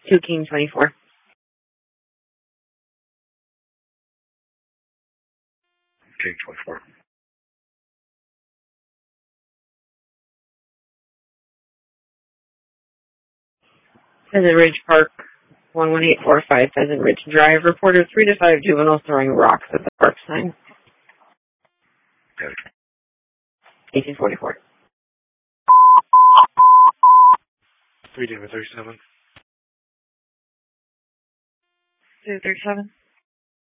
2 King 24. King 24. Pheasant Ridge Park, 11845 Pheasant Ridge Drive. Reported 3 to 5 juveniles throwing rocks at the park sign. Okay. 1844. 3 David 37. David 37.